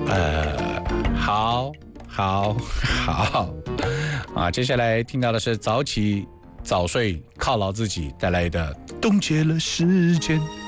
好，啊，接下来听到的是早起早睡犒劳自己带来的冻结了时间。